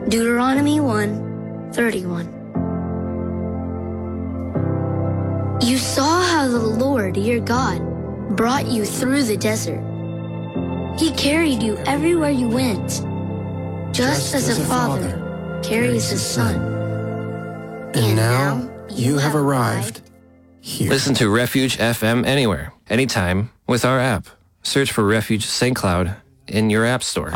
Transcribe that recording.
Deuteronomy 1:31. You saw how the Lord, your God, brought you through the desert. He carried you everywhere you went, just as a father carries his son. And now you have arrived here. Listen to Refuge FM anywhere, anytime with our app. Search for Refuge St. Cloud in your app store.